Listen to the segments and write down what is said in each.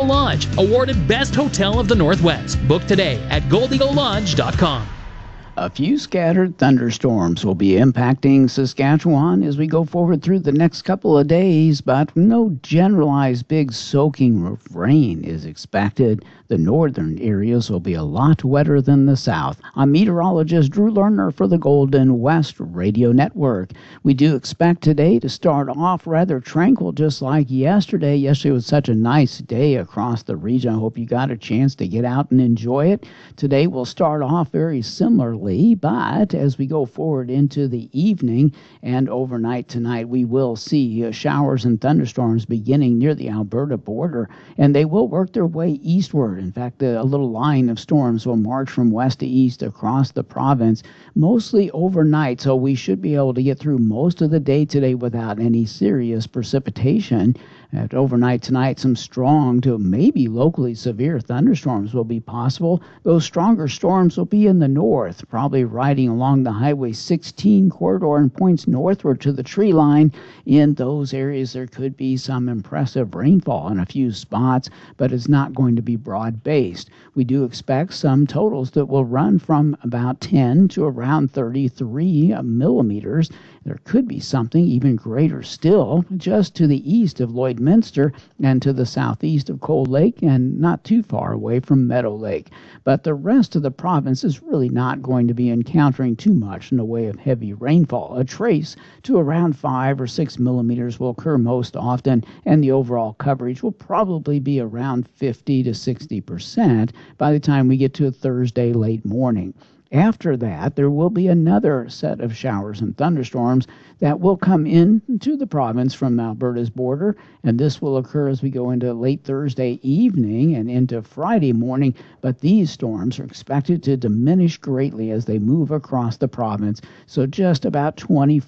Lodge, awarded Best Hotel of the Northwest. Book today at goldeagledodge.com. A few scattered thunderstorms will be impacting Saskatchewan as we go forward through the next couple of days, but no generalized big soaking rain is expected. The northern areas will be a lot wetter than the south. I'm meteorologist Drew Lerner for the Golden West Radio Network. We do expect today to start off rather tranquil, just like yesterday. Yesterday was such a nice day across the region. I hope you got a chance to get out and enjoy it. Today we'll start off very similarly, but as we go forward into the evening and overnight tonight, we will see showers and thunderstorms beginning near the Alberta border, and they will work their way eastward. In fact, a little line of storms will march from west to east across the province, mostly overnight, so we should be able to get through most of the day today without any serious precipitation. At overnight tonight, some strong to maybe locally severe thunderstorms will be possible. Those stronger storms will be in the north, probably riding along the Highway 16 corridor and points northward to the tree line. In those areas, there could be some impressive rainfall in a few spots, but it's not going to be broad-based. We do expect some totals that will run from about 10 to around 33 millimeters. There could be something even greater still just to the east of Lloydminster and to the southeast of Cold Lake and not too far away from Meadow Lake. But the rest of the province is really not going to be encountering too much in the way of heavy rainfall. A trace to around 5 or 6 millimeters will occur most often, and the overall coverage will probably be around 50 to 60% by the time we get to Thursday late morning. After that, there will be another set of showers and thunderstorms that will come into the province from Alberta's border, and this will occur as we go into late Thursday evening and into Friday morning, but these storms are expected to diminish greatly as they move across the province, so just about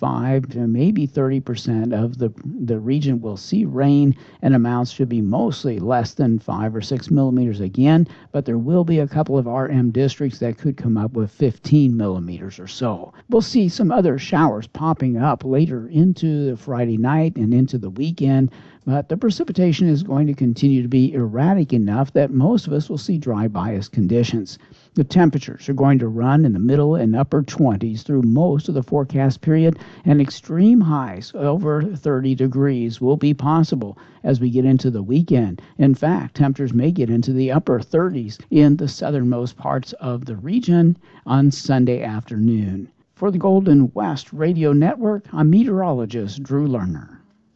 25 to maybe 30% of the region will see rain, and amounts should be mostly less than 5 or 6 millimeters again, but there will be a couple of RM districts that could come up with 15 millimeters or so. We'll see some other showers popping up later into the Friday night and into the weekend, but the precipitation is going to continue to be erratic enough that most of us will see dry bias conditions. The temperatures are going to run in the middle and upper 20s through most of the forecast period, and extreme highs over 30 degrees will be possible as we get into the weekend. In fact, temperatures may get into the upper 30s in the southernmost parts of the region on Sunday afternoon. For the Golden West Radio Network, I'm meteorologist Drew Lerner.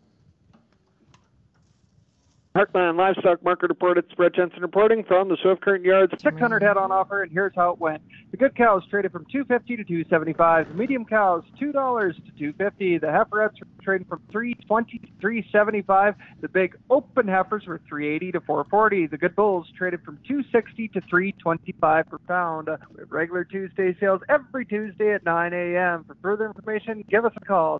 Heartland Livestock Market Report. It's Brett Jensen reporting from the Swift Current Yards. 600 head on offer, and here's how it went. The good cows traded from $2.50 to $2.75. The medium cows $2 to $2.50. The heiferettes were trading from $3.20 to $3.75. The big open heifers were $3.80 to $4.40. The good bulls traded from $2.60 to $3.25 per pound. We have regular Tuesday sales every Tuesday at 9 a.m. For further information, give us a call.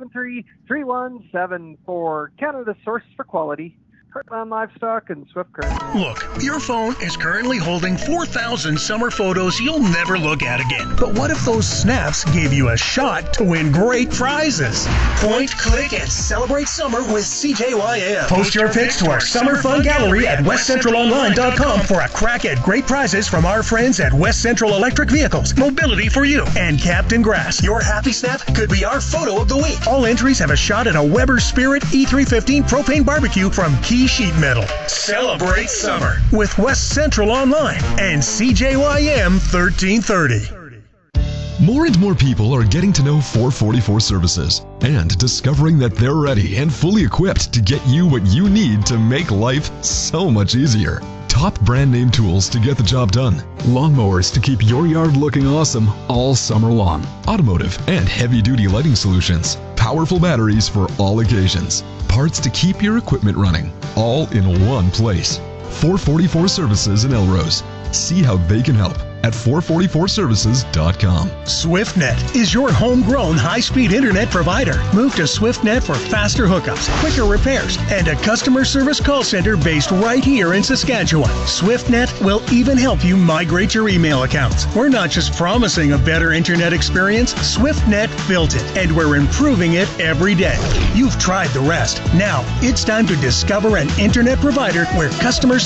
773-3174. Canada's source for quality. Heartland Livestock and Swift Current. Look, your phone is currently holding 4,000 summer photos you'll never look at again. But what if those snaps gave you a shot to win great prizes? Point, click, and celebrate summer with CJYM. Post your pics to our Summer Fun Gallery at westcentralonline.com for a crack at great prizes from our friends at West Central Electric Vehicles, Mobility for You, and Captain Grass. Your happy snap could be our photo of the week. All entries have a shot at a Weber Spirit E315 propane barbecue from Key Sheet Metal. Celebrate summer with West Central Online and CJYM 1330. More and more people are getting to know 444 Services and discovering that they're ready and fully equipped to get you what you need to make life so much easier. Top brand name tools to get the job done. Lawnmowers to keep your yard looking awesome all summer long. Automotive and heavy duty lighting solutions. Powerful batteries for all occasions. Parts to keep your equipment running. All in one place. 444 Services in Elrose. See how they can help at 444services.com. SwiftNet is your homegrown high-speed internet provider. Move to SwiftNet for faster hookups, quicker repairs, and a customer service call center based right here in Saskatchewan. SwiftNet will even help you migrate your email accounts. We're not just promising a better internet experience. SwiftNet built it, and we're improving it every day. You've tried the rest. Now, it's time to discover an internet provider where customers